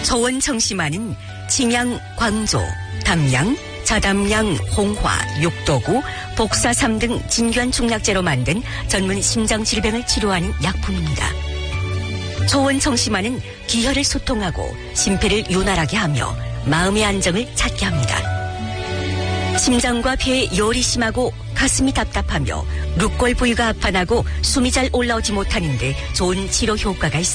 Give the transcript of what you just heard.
소원청심환은 칭양, 광조, 담양, 자담양, 홍화, 육도구, 복사삼 등 진귀한 중약재로 만든 전문 심장질병을 치료하는 약품입니다. 소원청심환은 기혈을 소통하고 심폐를 윤활하게 하며 마음의 안정을 찾게 합니다. 심장과 폐에 열이 심하고 가슴이 답답하며 룩골 부위가 아파나고 숨이 잘 올라오지 못하는데 좋은 치료 효과가 있습니다.